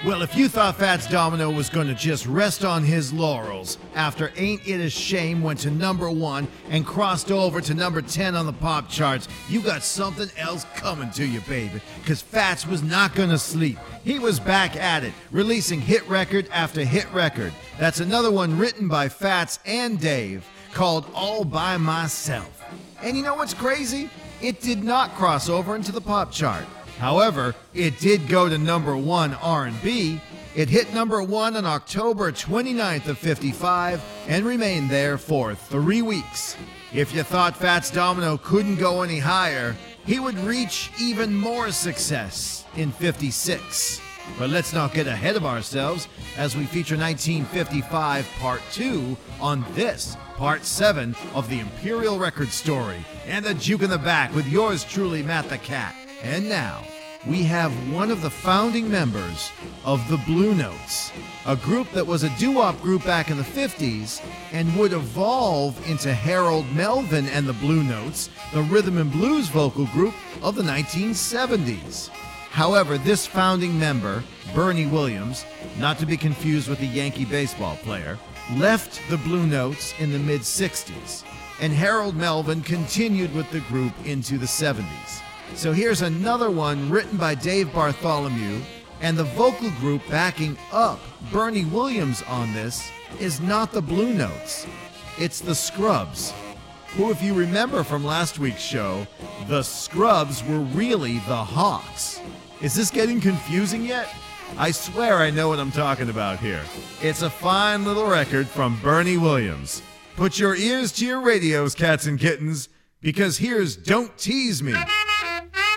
Well, if you thought Fats Domino was going to just rest on his laurels after Ain't It a Shame went to number 1 and crossed over to number 10 on the pop charts, you got something else coming to you, baby. Because Fats was not going to sleep. He was back at it, releasing hit record after hit record. That's another one written by Fats and Dave called All By Myself. And you know what's crazy? It did not cross over into the pop chart. However, it did go to number 1 R&B. It hit number 1 on October 29th of 55 and remained there for 3 weeks. If you thought Fats Domino couldn't go any higher, he would reach even more success in 56. But let's not get ahead of ourselves as we feature 1955 Part 2 on this, Part 7 of the Imperial Record Story. And the juke in the back with yours truly, Matt the Cat. And now, we have one of the founding members of the Blue Notes, a group that was a doo-wop group back in the 50s and would evolve into Harold Melvin and the Blue Notes, the rhythm and blues vocal group of the 1970s. However, this founding member, Bernie Williams, not to be confused with the Yankee baseball player, left the Blue Notes in the mid-60s, and Harold Melvin continued with the group into the 70s. So here's another one written by Dave Bartholomew, and the vocal group backing up Bernie Williams on this is not the Blue Notes. It's the Scrubs, who, if you remember from last week's show, the Scrubs were really the Hawks. Is this getting confusing yet? I swear I know what I'm talking about here. It's a fine little record from Bernie Williams. Put your ears to your radios, cats and kittens, because here's Don't Tease Me.